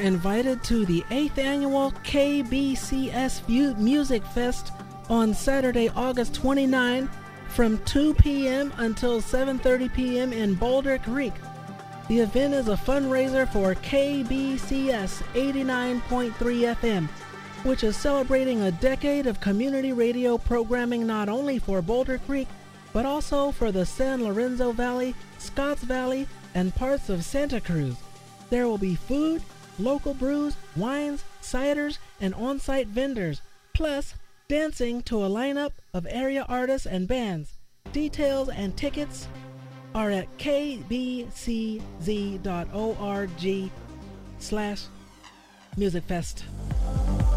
invited to the 8th annual KBCS Music Fest on Saturday, August 29 from 2 p.m. until 7:30 p.m. in Boulder Creek. The event is a fundraiser for KBCS 89.3 FM, which is celebrating a decade of community radio programming not only for Boulder Creek, but also for the San Lorenzo Valley, Scotts Valley, and parts of Santa Cruz. There will be food, local brews, wines, ciders, and on-site vendors, plus dancing to a lineup of area artists and bands. Details and tickets are at kbcz.org/musicfest.